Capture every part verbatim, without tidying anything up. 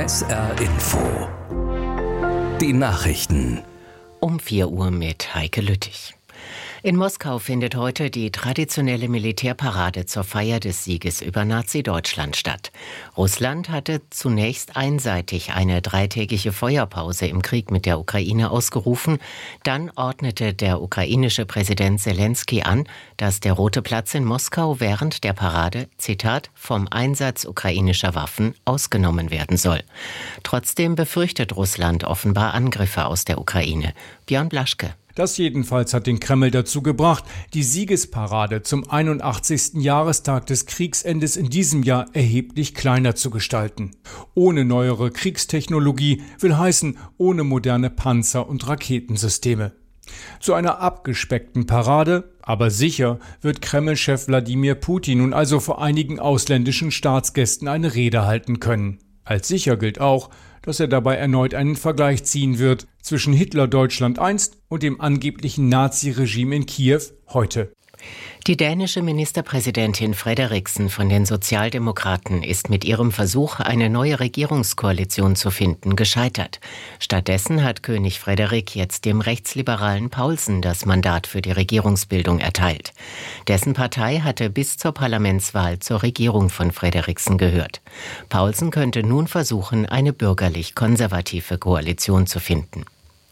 S R Info. Die Nachrichten. Um vier Uhr mit Heike Lüttich. In Moskau findet heute die traditionelle Militärparade zur Feier des Sieges über Nazi-Deutschland statt. Russland hatte zunächst einseitig eine dreitägige Feuerpause im Krieg mit der Ukraine ausgerufen. Dann ordnete der ukrainische Präsident Selenskyj an, dass der Rote Platz in Moskau während der Parade, Zitat, vom Einsatz ukrainischer Waffen ausgenommen werden soll. Trotzdem befürchtet Russland offenbar Angriffe aus der Ukraine. Björn Blaschke. Das jedenfalls hat den Kreml dazu gebracht, die Siegesparade zum einundachtzigsten Jahrestag des Kriegsendes in diesem Jahr erheblich kleiner zu gestalten. Ohne neuere Kriegstechnologie will heißen, ohne moderne Panzer- und Raketensysteme. Zu einer abgespeckten Parade, aber sicher, wird Kreml-Chef Wladimir Putin nun also vor einigen ausländischen Staatsgästen eine Rede halten können. Als sicher gilt auch, dass er dabei erneut einen Vergleich ziehen wird zwischen Hitler-Deutschland einst und dem angeblichen Nazi-Regime in Kiew heute. Die dänische Ministerpräsidentin Frederiksen von den Sozialdemokraten ist mit ihrem Versuch, eine neue Regierungskoalition zu finden, gescheitert. Stattdessen hat König Frederik jetzt dem rechtsliberalen Paulsen das Mandat für die Regierungsbildung erteilt. Dessen Partei hatte bis zur Parlamentswahl zur Regierung von Frederiksen gehört. Paulsen könnte nun versuchen, eine bürgerlich-konservative Koalition zu finden.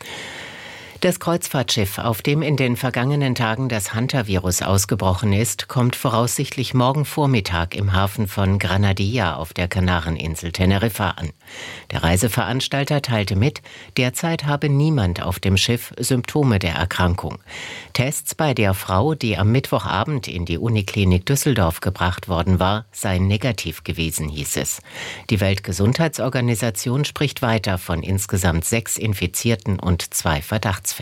Das Kreuzfahrtschiff, auf dem in den vergangenen Tagen das Hantavirus ausgebrochen ist, kommt voraussichtlich morgen Vormittag im Hafen von Granadilla auf der Kanareninsel Teneriffa an. Der Reiseveranstalter teilte mit, derzeit habe niemand auf dem Schiff Symptome der Erkrankung. Tests bei der Frau, die am Mittwochabend in die Uniklinik Düsseldorf gebracht worden war, seien negativ gewesen, hieß es. Die Weltgesundheitsorganisation spricht weiter von insgesamt sechs Infizierten und zwei Verdachtsfällen.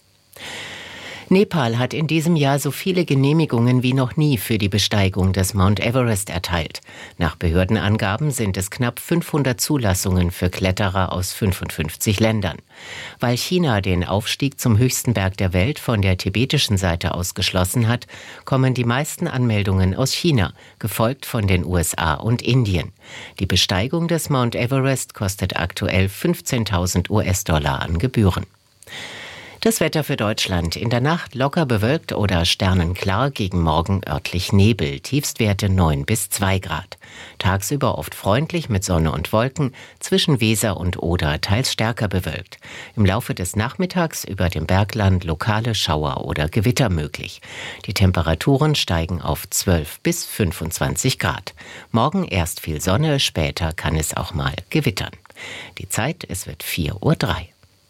Nepal hat in diesem Jahr so viele Genehmigungen wie noch nie für die Besteigung des Mount Everest erteilt. Nach Behördenangaben sind es knapp fünfhundert Zulassungen für Kletterer aus fünfundfünfzig Ländern. Weil China den Aufstieg zum höchsten Berg der Welt von der tibetischen Seite aus geschlossen hat, kommen die meisten Anmeldungen aus China, gefolgt von den U S A und Indien. Die Besteigung des Mount Everest kostet aktuell fünfzehntausend US-Dollar an Gebühren. Das Wetter für Deutschland. In der Nacht locker bewölkt oder sternenklar, gegen Morgen örtlich Nebel. Tiefstwerte neun bis zwei Grad. Tagsüber oft freundlich mit Sonne und Wolken, zwischen Weser und Oder teils stärker bewölkt. Im Laufe des Nachmittags über dem Bergland lokale Schauer oder Gewitter möglich. Die Temperaturen steigen auf zwölf bis fünfundzwanzig Grad. Morgen erst viel Sonne, später kann es auch mal gewittern. Die Zeit, es wird vier Uhr drei.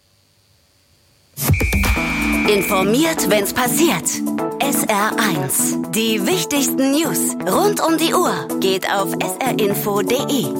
Informiert, wenn's passiert. S R eins. Die wichtigsten News rund um die Uhr geht auf s r info punkt d e.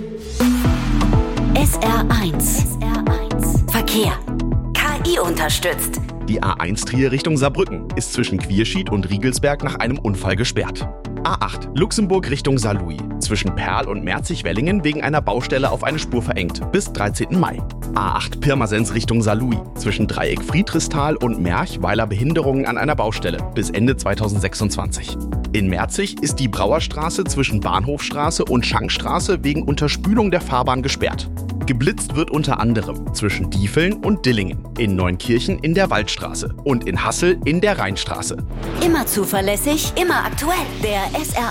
S R eins. Verkehr. K I unterstützt. Die A eins Trier Richtung Saarbrücken ist zwischen Quierschied und Riegelsberg nach einem Unfall gesperrt. A acht Luxemburg Richtung Saarlouis zwischen Perl und Merzig-Wellingen wegen einer Baustelle auf eine Spur verengt bis dreizehnten Mai. A acht Pirmasens Richtung Saarlouis zwischen Dreieck Friedrichsthal und Merch weiler Behinderungen an einer Baustelle bis Ende zweitausendsechsundzwanzig. In Merzig ist die Brauerstraße zwischen Bahnhofstraße und Schankstraße wegen Unterspülung der Fahrbahn gesperrt. Geblitzt wird unter anderem zwischen Diefeln und Dillingen, in Neunkirchen in der Waldstraße und in Hassel in der Rheinstraße. Immer zuverlässig, immer aktuell. Der S R